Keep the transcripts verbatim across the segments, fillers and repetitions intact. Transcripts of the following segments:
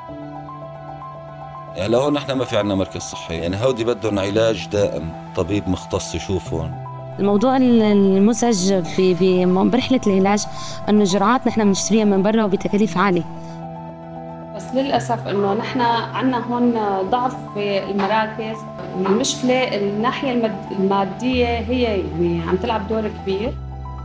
يعني لو نحن ما في عنا مركز صحي، يعني هودي بدهم علاج دائم، طبيب مختص يشوفهم. الموضوع المزعج ب- ب- برحلة العلاج أنه جرعات نحن بنشتريها من برا وبتكاليف عالية. بس للأسف إنه نحن عنا هون ضعف في المراكز. المشكلة الناحية المد- المادية هي يعني عم تلعب دور كبير.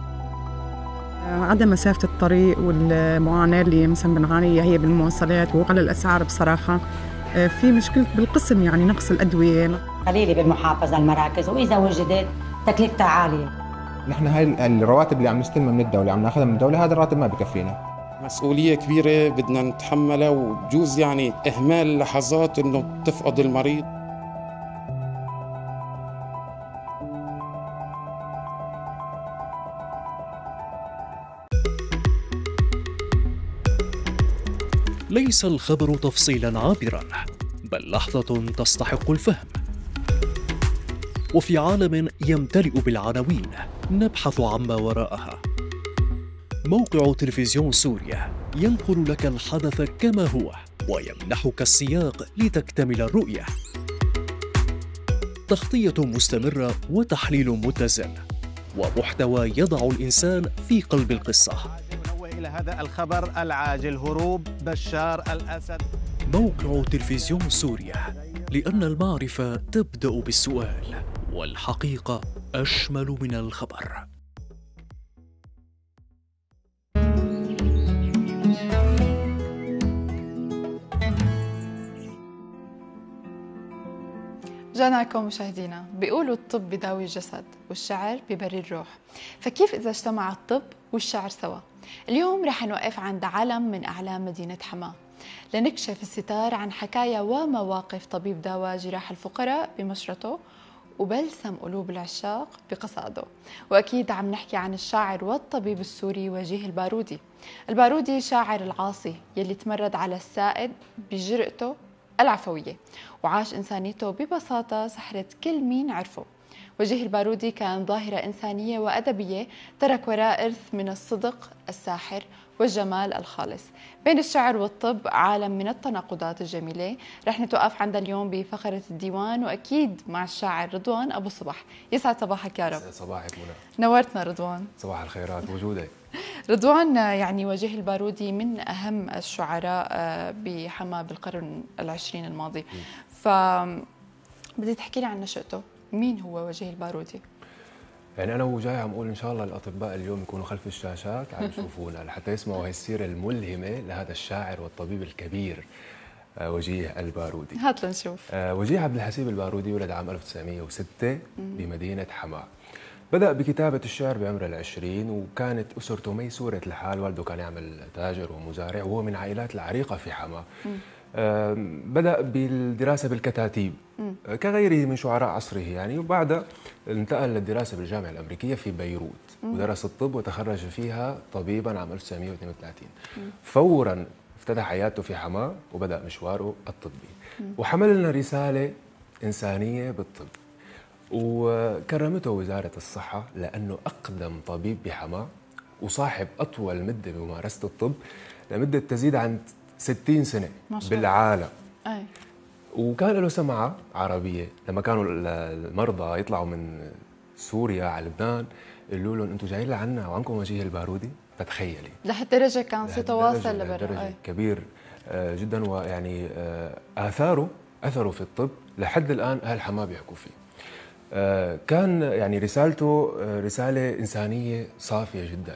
عدم مسافة الطريق والمعاناة اللي مثلا بنعانيها هي بالمواصلات وعلى الأسعار بصراحة. في مشكلة بالقسم يعني نقص الأدوية. قليلة بالمحافظة المراكز، وإذا وجدت تكلفتها عالية. نحن هاي الرواتب اللي عم نستلمها من الدولة عم ناخذها من الدولة، هذا الراتب ما بكفينا. مسؤولية كبيرة بدنا نتحملها، وبجوز يعني إهمال لحظات إنه تفقد المريض. ليس الخبر تفصيلا عابرا، بل لحظة تستحق الفهم. وفي عالم يمتلئ بالعناوين نبحث عما وراءها. موقع تلفزيون سوريا ينقل لك الحدث كما هو ويمنحك السياق لتكتمل الرؤية. تغطية مستمرة وتحليل متزن ومحتوى يضع الإنسان في قلب القصة. إلى هذا الخبر العاجل: هروب بشار الأسد. موقع تلفزيون سوريا، لأن المعرفة تبدأ بالسؤال والحقيقة أشمل من الخبر. رجعنا لكم مشاهدينا. بيقولوا الطب بيداوي الجسد والشعر بيبري الروح، فكيف إذا اجتمع الطب والشعر سوا؟ اليوم رح نوقف عند علم من أعلام مدينة حماة لنكشف الستار عن حكايا ومواقف طبيب داوى جراح الفقراء بمشرته وبلسم قلوب العشاق بقصائده. وأكيد عم نحكي عن الشاعر والطبيب السوري وجيه البارودي. البارودي شاعر العاصي يلي تمرد على السائد بجرأته العفوية، وعاش إنسانيته ببساطة سحرت كل مين عرفه. وجيه البارودي كان ظاهرة إنسانية وأدبية ترك وراء إرث من الصدق الساحر والجمال الخالص. بين الشعر والطب عالم من التناقضات الجميلة. رح نتوقف عندها اليوم بفقرة الديوان، وأكيد مع الشاعر رضوان أبو صبح. يسعد صباحك يا رب. يسعد صباحك منى. نورتنا رضوان. صباح الخيرات، وجودك. رضوان، يعني وجيه البارودي من أهم الشعراء بحما بالقرن العشرين الماضي، فبدي تحكي لي عن نشأته. مين هو وجيه البارودي؟ يعني أنا وجاي عم أقول إن شاء الله الأطباء اليوم يكونوا خلف الشاشات عم يشوفونا لحتى يسمعوا هاي السيرة الملهمة لهذا الشاعر والطبيب الكبير وجيه البارودي. هات لنشوف. وجيه عبد الحسيب البارودي ولد عام ألف وتسعمئة وستة بمدينة حماة. بدأ بكتابة الشعر بعمر العشرين، وكانت أسرته ميسورة الحال. والده كان يعمل تاجر ومزارع، وهو من عائلات العريقة في حماة. بدأ بالدراسة بالكتاتيب كغيره من شعراء عصره يعني، وبعدها انتقل للدراسة بالجامعة الأمريكية في بيروت ودرس الطب وتخرج فيها طبيبا عام ألف وتسعمئة واثنين وثلاثين. فورا افتتح حياته في حماة وبدأ مشواره الطبي، وحمل لنا رسالة إنسانية بالطب. وكرمته وزارة الصحة لأنه أقدم طبيب بحماة وصاحب أطول مدة بممارسة الطب لمدة تزيد عن ستين سنة بالعالم. أي. وكان له سمعة عربية لما كانوا المرضى يطلعوا من سوريا على لبنان يقولوا لهم أنتم جايين لعنا وعنكم وجيه البارودي. فتخيلي لهالدرجة كان صيته واصل لبرا. لهالدرجة كبير جدا، ويعني آثاره أثره في الطب لحد الآن أهل حماة بيحكوا فيه. كان يعني رسالته رسالة إنسانية صافية جدا.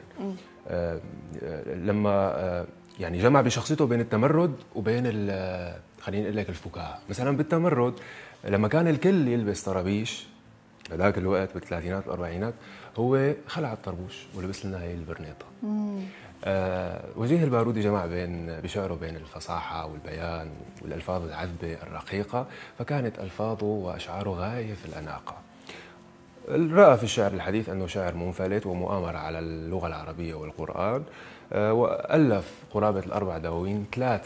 لما يعني جمع بشخصيته بين التمرد وبين خليني اقول لك الفكاهه. مثلا بالتمرد لما كان الكل يلبس طرابيش بذاك الوقت بالثلاثينات والاربعينات، هو خلع الطربوش ولبس لنا هي البرنيطه. آه وجيه البارودي جمع بين بشعره بين الفصاحه والبيان والالفاظ العذبه الرقيقه، فكانت الفاظه واشعاره غايه في الاناقه. رأى في الشعر الحديث أنه شعر منفلت ومؤامرة على اللغة العربية والقرآن، وألف قرابة الأربع دواوين، ثلاثة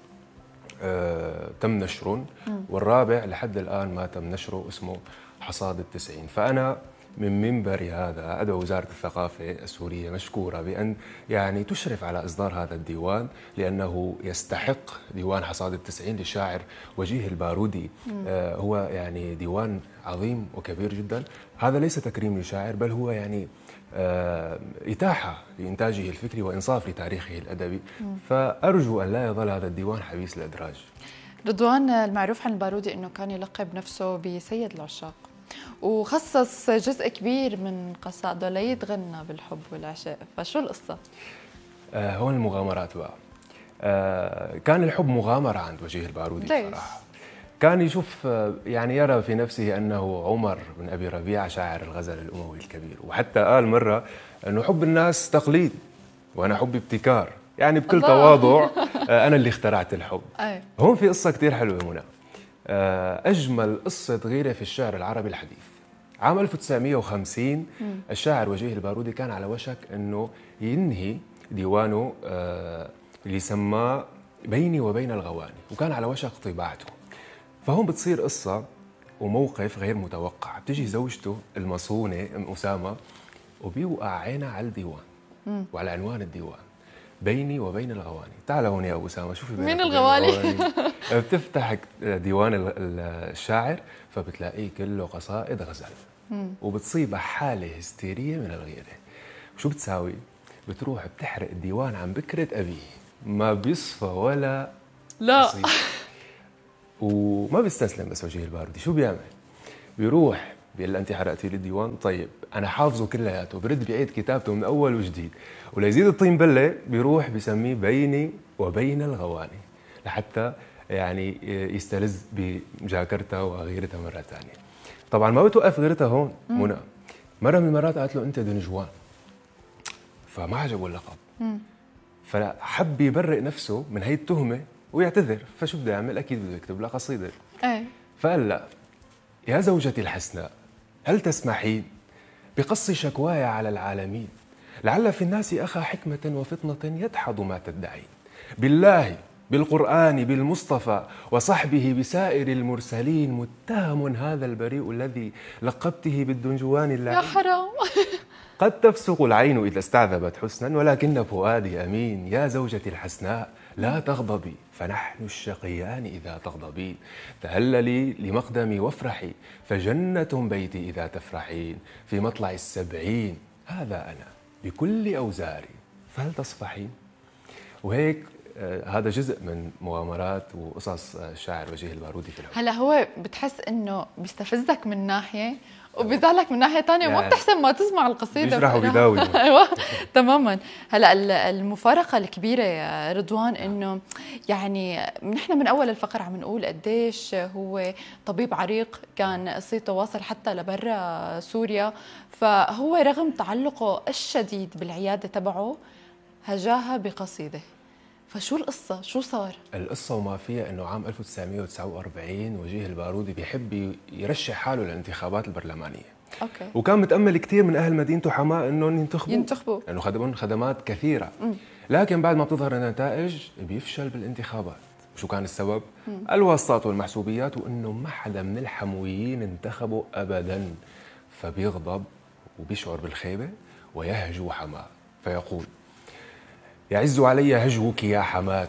تم نشرهم والرابع لحد الآن ما تم نشره اسمه حصاد التسعين. فأنا من منبري هذا أدعو وزارة الثقافة السورية مشكورة بأن يعني تشرف على إصدار هذا الديوان، لأنه يستحق. ديوان حصاد التسعين للشاعر وجيه البارودي آه هو يعني ديوان عظيم وكبير جدا. هذا ليس تكريم لشاعر، بل هو يعني آه إتاحة لإنتاجه الفكري وإنصاف لتاريخه الأدبي. فأرجو أن لا يظل هذا الديوان حبيس الأدراج. رضوان المعروف عن البارودي أنه كان يلقب نفسه بسيد العشاق، وخصص جزء كبير من قصائده ليتغنى بالحب والعشاء، فشو القصة؟ آه هون المغامرات بقى. آه كان الحب مغامرة عند وجيه البارودي صراحة. كان يشوف يعني يرى في نفسه أنه عمر بن أبي ربيعة شاعر الغزل الأموي الكبير، وحتى قال مرة أنه حب الناس تقليد وأنا حبي ابتكار، يعني بكل الله. تواضع أنا اللي اخترعت الحب. أي. هون في قصة كتير حلوة منى، أجمل قصة غيرة في الشعر العربي الحديث. عام ألف وتسعمئة وخمسين الشاعر وجيه البارودي كان على وشك أنه ينهي ديوانه اللي سماه بيني وبين الغواني، وكان على وشك طباعته. فهون بتصير قصة وموقف غير متوقع، بتجي زوجته المصونة أم أسامة وبيوقع عينها على الديوان مم. وعلى عنوان الديوان بيني وبين الغواني. تعال هون يا أبو أسامة شوفي مين الغواني. بتفتح ديوان الشاعر فبتلاقيه كله قصائد غزل مم. وبتصيبها حالة هستيرية من الغيرة. شو بتساوي؟ بتروح بتحرق الديوان عن بكرة أبيه، ما بيصفى ولا لا قصيدة. وما بيستسلم بس وجيه البارودي، شو بيعمل؟ بيروح بيقول انت حرقتي لي الديوان، طيب انا حافظه كلياته، برد بيعيد كتابته من اول وجديد، وليزيد الطين بله بيروح بيسميه بيني وبين الغواني، لحتى يعني يستلذ بجاكرتها وغيرتها مره ثانيه. طبعا ما بتوقف غيرتها هون منى، مره من المرات قالت له انت دنجوان، فما عجبه اللقب، فحب يبرئ نفسه من هي التهمه ويعتذر. فشو بده يعمل؟ اكيد بده يكتب لها قصيده. ايه فقال لا، يا زوجتي الحسناء هل تسمحين بقص شكواي على العالمين، لعل في الناس اخا حكمه وفطنه يدحض ما تدعين، بالله بالقرآن بالمصطفى وصحبه بسائر المرسلين، متهم هذا البريء الذي لقبته بالدنجوان اللعين. يا حرام. قد تفسق العين إذا استعذبت حسنا ولكن فؤادي أمين، يا زوجتي الحسناء لا تغضبي فنحن الشقيان إذا تغضبين، تهللي لمقدمي وافرحي فجنة بيتي إذا تفرحين، في مطلع السبعين هذا أنا بكل أوزاري فهل تصفحين. وهيك آه هذا جزء من مغامرات وقصص الشاعر وجيه البارودي في الحب. هلا هو بتحس انه بيستفزك من ناحيه وبيزعلك من ناحيه ثانيه وما بتحسن ما تسمع القصيده، بيجرح وبيداوي. ايوه تماما. هلا المفارقه الكبيره يا رضوان انه يعني نحن من اول الفقره عم نقول قديش هو طبيب عريق، كان صيته واصل حتى لبرا سوريا، فهو رغم تعلقه الشديد بالعياده تبعه هجاها بقصيده. فشو القصة؟ شو صار؟ القصة وما فيها انه عام ألف وتسعمئة وتسعة وأربعين وجيه البارودي بيحب يرشح حاله للانتخابات البرلمانية. اوكي. وكان متأمل كثير من اهل مدينته حماه انهم ينتخبوا ينتخبوا لانه خدمهم خدمات كثيرة. م. لكن بعد ما بتظهر النتائج بيفشل بالانتخابات. شو كان السبب؟ م. الواسطات والمحسوبيات، وانه ما حدا من الحمويين انتخبوا ابدا. فبيغضب وبيشعر بالخيبة ويهجو حماه فيقول: يعز علي هجوك يا حماة،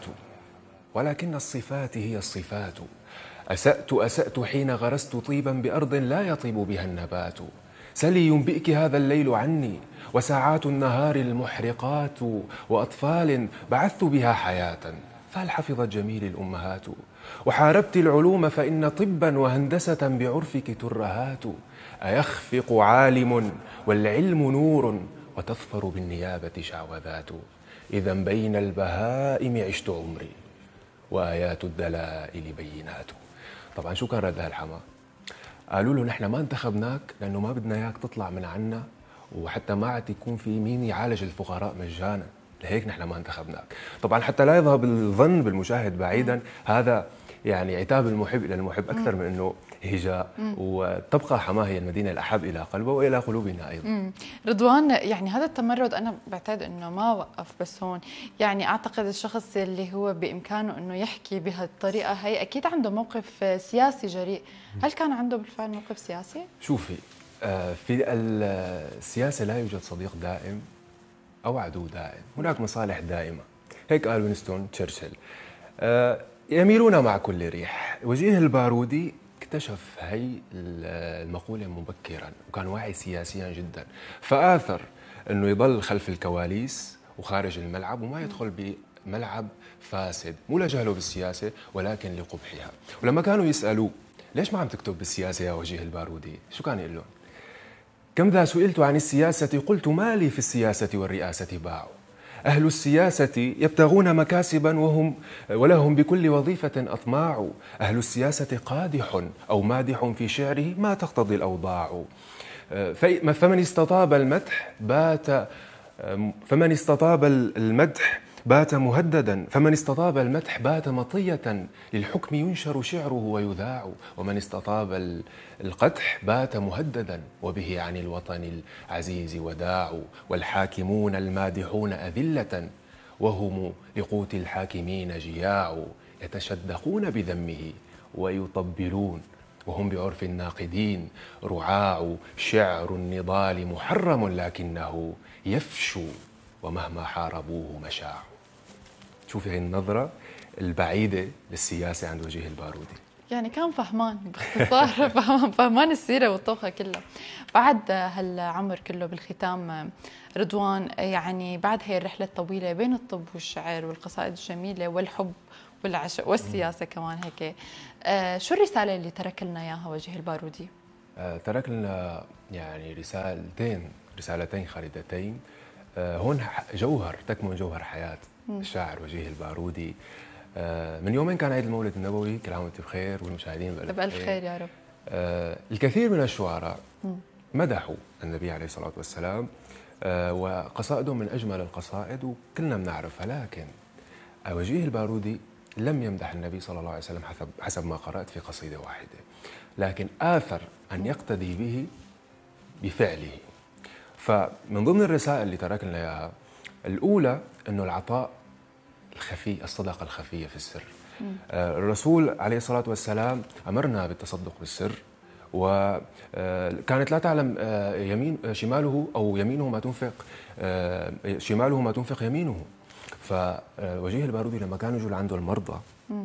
ولكن الصفات هي الصفات، أسأت أسأت حين غرست طيبا بأرض لا يطيب بها النبات، سلي ينبئك هذا الليل عني وساعات النهار المحرقات، وأطفال بعثت بها حياة فهل حفظت جميل الأمهات، وحاربت العلوم فإن طبا وهندسة بعرفك ترهات، أيخفق عالم والعلم نور وتظفر بالنيابة شعوذات، إذا بين البهائم عشت عمري وآيات الدلائل بينات. طبعا شو كان رد هالحما؟ قالوا له: نحن ما انتخبناك لأنه ما بدنا إياك تطلع من عنا، وحتى ما عاد يكون في مين يعالج الفقراء مجانا، لهيك نحن ما انتخبناك. طبعا حتى لا يذهب الظن بالمشاهد بعيدا، هذا يعني عتاب المحب إلى المحب أكثر من أنه هجاء، وتبقى حماه هي المدينة الأحب إلى قلبه وإلى قلوبنا أيضا. مم. رضوان، يعني هذا التمرد أنا بعتقد أنه ما وقف بس هون، يعني أعتقد الشخص اللي هو بإمكانه أنه يحكي بهالطريقة هي أكيد عنده موقف سياسي جريء. هل كان عنده بالفعل موقف سياسي؟ شوفي، في السياسة لا يوجد صديق دائم أو عدو دائم، هناك مصالح دائمة، هيك قال وينستون تشرشل. يميلون مع كل ريح. وجيه البارودي اكتشف هي المقولة مبكرا وكان واعي سياسيا جدا، فآثر أنه يضل خلف الكواليس وخارج الملعب وما يدخل بملعب فاسد، مو لجهله بالسياسة ولكن لقبحها. ولما كانوا يسألوه ليش ما عم تكتب بالسياسة يا وجيه البارودي، شو كان يقول لهم؟ كم ذا سئلت عن السياسة قلت ما لي في السياسة والرئاسة باع. أهل السياسة يبتغون مكاسبا وهم ولهم بكل وظيفة أطماع. أهل السياسة قادح أو مادح في شعره ما تقتضي الأوضاع. فمن استطاب المدح بات فمن استطاب المدح بات مهددا، فمن استطاب المدح بات مطية، للحكم ينشر شعره ويذاع. ومن استطاب القدح بات مهددا، وبه عن الوطن العزيز وداع. والحاكمون المادحون أذلة، وهم لقوت الحاكمين جياع. يتشدقون بذمه ويطبلون، وهم بعرف الناقدين رعاع. شعر النضال محرم لكنه يفشو، ومهما حاربوه مشاع. شوفي هي النظرة البعيدة للسياسة عند وجيه البارودي. يعني كان فهمان باختصار فهمان فهمان السيرة والطبخة كلها. بعد هالعمر كله بالختام رضوان، يعني بعد هي الرحلة الطويلة بين الطب والشعر والقصائد الجميلة والحب والعشق والسياسة كمان هيك، آه شو الرسالة اللي ترك لنا اياها وجيه البارودي؟ آه ترك لنا يعني رسالتين رسالتين خالدتين. آه هون جوهر تكمن جوهر حياة الشاعر وجيه البارودي. آه من يومين كان عيد المولد النبوي، كل عام وانت بخير والمشاهدين بألف, بألف خير يا رب. آه الكثير من الشعراء مدحوا النبي عليه الصلاة والسلام، آه وقصائدهم من أجمل القصائد وكلنا بنعرفها، لكن وجيه البارودي لم يمدح النبي صلى الله عليه وسلم حسب حسب ما قرأت في قصيدة واحدة، لكن آثر أن يقتدي به بفعله. فمن ضمن الرسائل اللي ترك لنا إياها الأولى أنه العطاء الخفي، الصدقة الخفية في السر. آه الرسول عليه الصلاة والسلام أمرنا بالتصدق بالسر، وكانت لا تعلم آه يمين شماله أو يمينه ما تنفق آه شماله ما تنفق يمينه. فوجيه البارودي لما كانوا يجوا عنده المرضى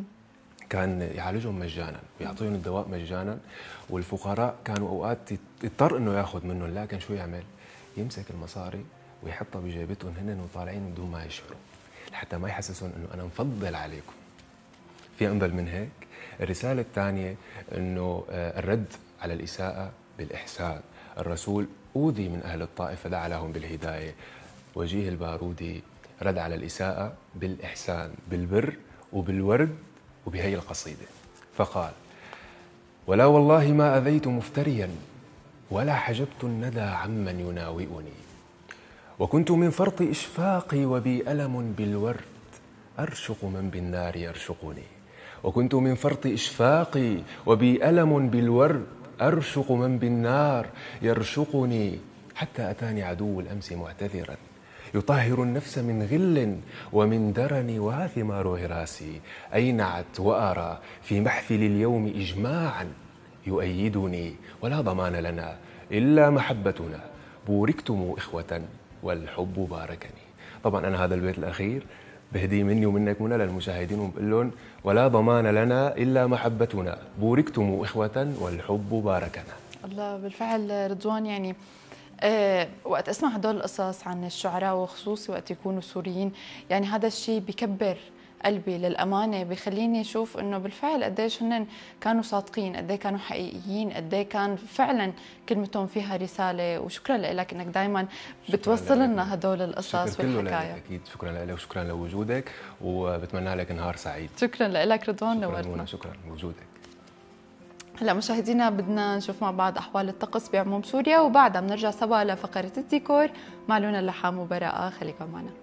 كان يعالجهم مجانا ويعطيهم الدواء مجانا، والفقراء كانوا اوقات يضطر انه ياخذ منهم، لكن شو يعمل؟ يمسك المصاري ويحطها بجيبتهم هن وطالعين بدون ما يشعروا، لحتى ما يحسسون انه انا مفضل عليكم. في انضل من هيك. الرساله الثانيه انه الرد على الاساءه بالاحسان. الرسول اوذي من اهل الطائف فدعا لهم بالهدايه. وجيه البارودي رد على الإساءة بالإحسان، بالبر وبالورد وبهي القصيدة، فقال: ولا والله ما أذيت مفتريا ولا حجبت الندى عمن يناوئني، وكنت من فرط إشفاقي وبي ألم بالورد أرشق من بالنار يرشقني، وكنت من فرط إشفاقي وبي ألم بالورد أرشق من بالنار يرشقني، حتى أتاني عدو الأمس معتذرا يطهر النفس من غل ومن درن وثمار غراسي، أينعت وأرى في محفل اليوم إجماعا يؤيدني، ولا ضمان لنا إلا محبتنا، بوركتم إخوة والحب باركني. طبعا أنا هذا البيت الأخير بهدي مني ومنك منى للمشاهدين وبقول لهم: ولا ضمان لنا إلا محبتنا، بوركتم إخوة والحب باركنا. الله، بالفعل رضوان، يعني أه وقت اسمع هدول القصص عن الشعراء وخصوصي وقت يكونوا سوريين، يعني هذا الشيء بكبر قلبي للأمانة، بخليني أشوف إنه بالفعل قديش هن كانوا صادقين، قديه كانوا حقيقيين، قديه كان فعلا كلمتهم فيها رسالة. وشكرا لك إنك دائما بتوصل لنا هدول القصص والحكاية. أكيد شكرا لك وشكرا لوجودك، وبتمنى لك نهار سعيد. شكرا لك رضوان، نورتنا. نورتنا. شكرا لوجودك. هلا مشاهدينا بدنا نشوف مع بعض أحوال الطقس بعموم سوريا، وبعدها بنرجع سوا لفقرة الديكور مع لونا اللحام وبراءة. خليكم معنا.